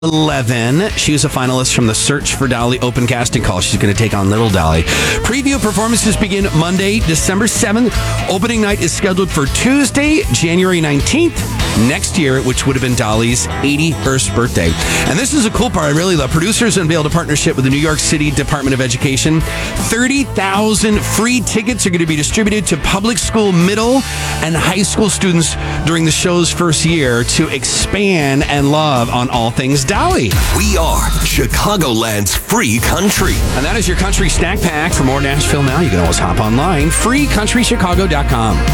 11. She was a finalist from the Search for Dolly open casting call. She's going to take on Little Dolly. Preview performances begin Monday, December 7th. Opening night is scheduled for Tuesday, January 19th next year, which would have been Dolly's 81st birthday. And this is a cool part I really love. Producers unveiled a partnership with the New York City Department of Education. 30,000 free tickets are going to be distributed to public school, middle, and high school students during the show's first year to expand and love on all things Dolly. We are Chicagoland's free country. And that is your country snack pack. For more Nashville Now, you can always hop online, freecountrychicago.com.